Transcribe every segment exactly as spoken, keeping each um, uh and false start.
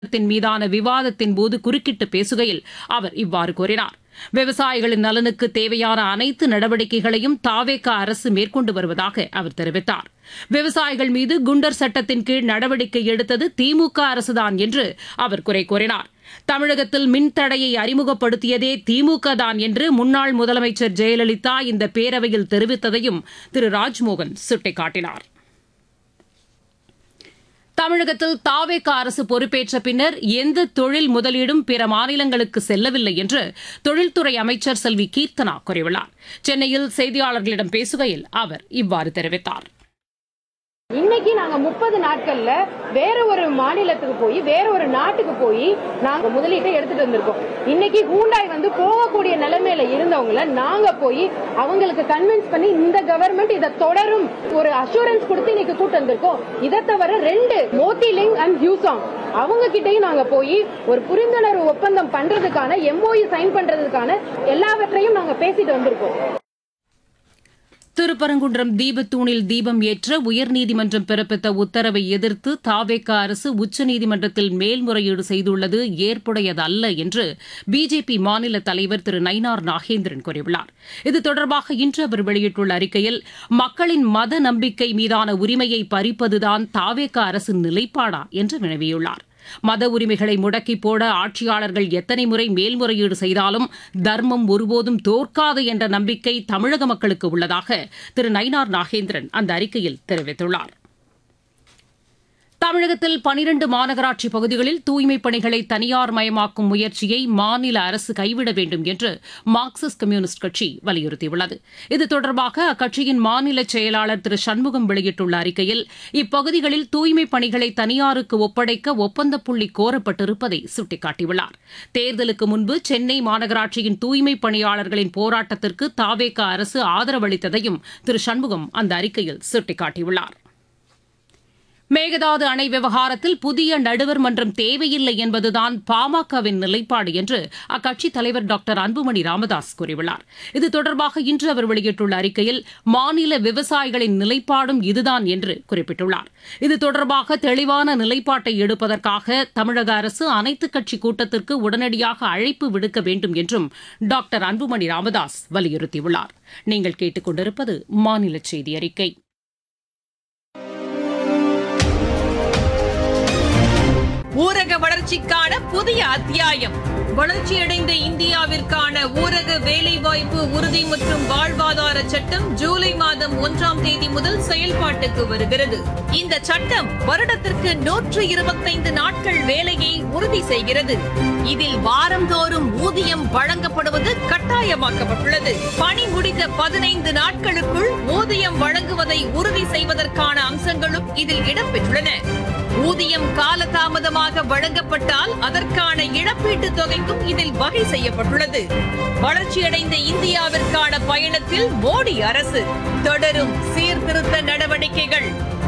மீதான விவாதத்தின் போது குறுக்கிட்டு பேசுகையில் அவர் இவ்வாறு கூறினார். விவசாயிகளின் நலனுக்கு தேவையான அனைத்து நடவடிக்கைகளையும் தாவேக அரசு மேற்கொண்டு வருவதாக அவர் தெரிவித்தார். விவசாயிகள் மீது குண்டர் சட்டத்தின் கீழ் நடவடிக்கை எடுத்தது திமுக அரசுதான் என்று அவர் குறை கூறினார். தமிழகத்தில் மின்தடையை அறிமுகப்படுத்தியதே திமுக தான் என்று முன்னாள் முதலமைச்சர் ஜெயலலிதா இந்த பேரவையில் தெரிவித்ததையும் திரு ராஜ்மோகன் சுட்டிக்காட்டினார். தமிழகத்தில் தாவேக அரசு பொறுப்பேற்ற பின்னர் எந்த தொழில் முதலீடும் பிற மாநிலங்களுக்கு செல்லவில்லை என்று தொழில்துறை அமைச்சர் செல்வி கீர்த்தனா கூறியுள்ளார். சென்னையில் செய்தியாளர்களிடம் பேசுகையில் அவர் இவ்வாறு தெரிவித்தார். இன்னைக்கு நாங்க முப்பது நாட்கள்ல வேற ஒரு மாநிலத்துக்கு போய் வேற ஒரு நாட்டுக்கு போய் நாங்க முதலீட்டை எடுத்துட்டு வந்திருக்கோம். இன்னைக்கு ஹூண்டாய் வந்து போகக்கூடிய நிலைமையில இருந்தவங்கள நாங்க போய் அவங்களுக்கு கன்வின்ஸ் பண்ணி இந்த கவர்மெண்ட் இதை தொடரும் ஒரு அஷூரன்ஸ் கொடுத்து இன்னைக்கு கூட்டு வந்திருக்கோம். இதை தவிர ரெண்டு மோத்திலிங் அண்ட் ஹியூசாங் அவங்க கிட்டையும் நாங்க போய் ஒரு புரிந்துணர்வு ஒப்பந்தம் பண்றதுக்கான எம்ஓயு சைன் பண்றதுக்கான எல்லாவற்றையும் நாங்க பேசிட்டு வந்திருக்கோம். திருப்பரங்குன்றம் தீபத்தூணில் தீபம் ஏற்ற உயர்நீதிமன்றம் பிறப்பித்த உத்தரவை எதிர்த்து தாவேக அரசு உச்சநீதிமன்றத்தில் மேல்முறையீடு செய்துள்ளது ஏற்புடையதல்ல என்று பிஜேபி மாநில தலைவர் திரு நயினார் நாகேந்திரன் கூறியுள்ளார். இது தொடர்பாக இன்று அவர் வெளியிட்டுள்ள அறிக்கையில், மக்களின் மத நம்பிக்கை மீதான உரிமையை பறிப்பதுதான் தாவேக அரசின் நிலைப்பாடா என்று வினவியுள்ளார். மத உரிமைகளை முடக்கி போட ஆட்சியாளர்கள் எத்தனை முறை மேல்முறையீடு செய்தாலும் தர்மம் ஒருபோதும் தோற்காது என்ற நம்பிக்கை தமிழக மக்களுக்கு உள்ளதாக திரு நயினார் நாகேந்திரன் அந்த அறிக்கையில் தெரிவித்துள்ளார். தமிழகத்தில் பனிரண்டு மாநகராட்சி பகுதிகளில் தூய்மைப் பணிகளை தனியார் மயமாக்கும் முயற்சியை மாநில அரசு கைவிட வேண்டும் என்று மார்க்சிஸ்ட் கம்யூனிஸ்ட் கட்சி வலியுறுத்தியுள்ளது. இது தொடர்பாக அக்கட்சியின் மாநில செயலாளர் திரு சண்முகம் வெளியிட்டுள்ள அறிக்கையில், இப்பகுதிகளில் தூய்மைப் பணிகளை தனியாருக்கு ஒப்படைக்க ஒப்பந்தப் புள்ளி கோரப்பட்டிருப்பதை சுட்டிக்காட்டியுள்ளார். தேர்தலுக்கு முன்பு சென்னை மாநகராட்சியின் தூய்மைப் பணியாளர்களின் போராட்டத்திற்கு தாவேக அரசு ஆதரவளித்ததையும் திரு சண்முகம் அந்த அறிக்கையில் சுட்டிக்காட்டியுள்ளார். மேகதாது அணை விவகாரத்தில் புதிய நடுவர் மன்றம் தேவையில்லை என்பதுதான் பாமகவின் நிலைப்பாடு என்று அக்கட்சித் தலைவர் டாக்டர் அன்புமணி ராமதாஸ் கூறியுள்ளார். இது தொடர்பாக இன்று அவர் வெளியிட்டுள்ள அறிக்கையில், மாநில விவசாயிகளின் நிலைப்பாடும் இதுதான் என்று குறிப்பிட்டுள்ளார். இது தொடர்பாக தெளிவான நிலைப்பாட்டை எடுப்பதற்காக தமிழக அரசு அனைத்துக் கட்சி கூட்டத்திற்கு உடனடியாக அழைப்பு விடுக்க வேண்டும் என்றும் டாக்டர் அன்புமணி ராமதாஸ் வலியுறுத்தியுள்ளார். நீங்கள் கேட்டுக் கொண்டிருப்பது மாநில செய்தி அறிக்கை. ஊரக வளர்ச்சிக்கான புதிய அத்தியாயம். வளர்ச்சியடைந்த இந்தியாவிற்கான ஊரக வேலைவாய்ப்பு உறுதி மற்றும் வாழ்வாதார சட்டம் ஜூலை மாதம் ஒன்றாம் தேதி முதல் செயல்பாட்டுக்கு வருகிறது. இந்த சட்டம் வருடத்திற்கு நூற்று இருபத்தைந்து நாட்கள் வேலையை உறுதி செய்கிறது. இதில் வாரந்தோறும் ஊதியம் வழங்கப்படுவது கட்டாயமாக்கப்பட்டுள்ளது. பணி முடிந்த பதினைந்து நாட்களுக்குள் ஊதியம் வழங்குவதை உறுதி செய்வதற்கான அம்சங்களும் இதில் இடம்பெற்றுள்ளன. ஊதியம் காலதாமதமாக வழங்கப்பட்டால் அதற்கான இழப்பீட்டுத் தொகைக்கும் இதில் வகை செய்யப்பட்டுள்ளது. வளர்ச்சியடைந்த இந்தியாவிற்கான பயணத்தில் மோடி அரசு தொடரும் சீர்திருத்த நடவடிக்கைகள்.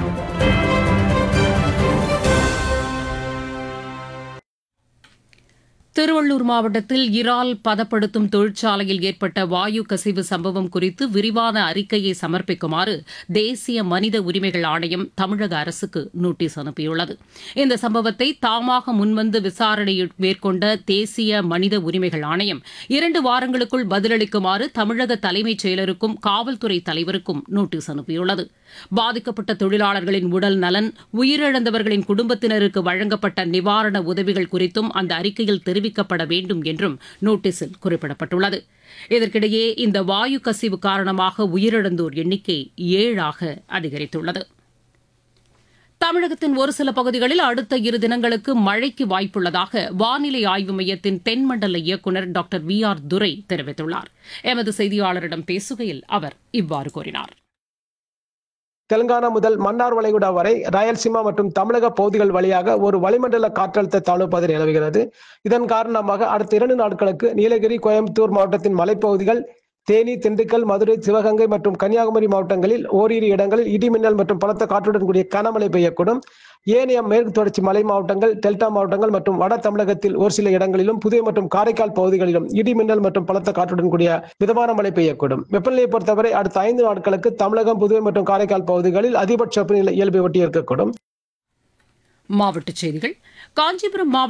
திருவள்ளூர் மாவட்டத்தில் இறால் பதப்படுத்தும் தொழிற்சாலையில் ஏற்பட்ட வாயு கசிவு சம்பவம் குறித்து விரிவான அறிக்கையை சமர்ப்பிக்குமாறு தேசிய மனித உரிமைகள் ஆணையம் தமிழக அரசுக்கு நோட்டீஸ் அனுப்பியுள்ளது. இந்த சம்பவத்தை தாமாக முன்வந்து விசாரணை மேற்கொண்ட தேசிய மனித உரிமைகள் ஆணையம் இரண்டு வாரங்களுக்குள் பதிலளிக்குமாறு தமிழக தலைமைச் செயலருக்கும் காவல்துறை தலைவருக்கும் நோட்டீஸ் அனுப்பியுள்ளது. பாதிக்கப்பட்ட தொழிலாளர்களின் உடல் நலன், உயிரிழந்தவர்களின் குடும்பத்தினருக்கு வழங்கப்பட்ட நிவாரண உதவிகள் குறித்தும் அந்த அறிக்கையில் தெரிவிக்கப்பட வேண்டும் என்றும் நோட்டீஸில் குறிப்பிடப்பட்டுள்ளது. இதற்கிடையே இந்த வாயு கசிவு காரணமாக உயிரிழந்தோர் எண்ணிக்கை ஏழாக அதிகரித்துள்ளது. தமிழகத்தின் ஒரு சில பகுதிகளில் அடுத்த இரு தினங்களுக்கு மழைக்கு வாய்ப்புள்ளதாக வானிலை ஆய்வு மையத்தின் தென்மண்டல இயக்குநர் டாக்டர் வி ஆர் துரை தெரிவித்துள்ளார். எமது செய்தியாளரிடம் பேசுகையில் அவர் இவ்வாறு கூறினார். தெலுங்கானா முதல் மன்னார் வளைகுடா வரை ராயல்சீமா மற்றும் தமிழக பகுதிகள் வழியாக ஒரு வளிமண்டல காற்றழுத்த தாழ்வு பகுதி நிலவுகிறது. இதன் காரணமாக அடுத்த இரண்டு நாட்களுக்கு நீலகிரி, கோயம்புத்தூர் மாவட்டத்தின் மலைப்பகுதிகள், தேனி, திண்டுக்கல், மதுரை, சிவகங்கை மற்றும் கன்னியாகுமரி மாவட்டங்களில் ஓரிரு இடங்களில் இடிமின்னல் மற்றும் பலத்த காற்றுடன் கூடிய கனமழை பெய்யக்கூடும். ஏனைய மேற்கு தொடர்ச்சி மலை மாவட்டங்கள், டெல்டா மாவட்டங்கள் மற்றும் வட தமிழகத்தில் ஒரு சில இடங்களிலும், புதுவை மற்றும் காரைக்கால் பகுதிகளிலும் இடிமின்னல் மற்றும் பலத்த காற்றுடன் கூடிய மிதமான மழை பெய்யக்கூடும். வெப்பநிலையை பொறுத்தவரை அடுத்த ஐந்து நாட்களுக்கு தமிழகம், புதுவை மற்றும் காரைக்கால் பகுதிகளில் அதிகபட்ச வெப்பநிலை இயல்பை ஒட்டி இருக்கக்கூடும். மாவட்டச் செய்திகள். காஞ்சிபுரம் மாவட்ட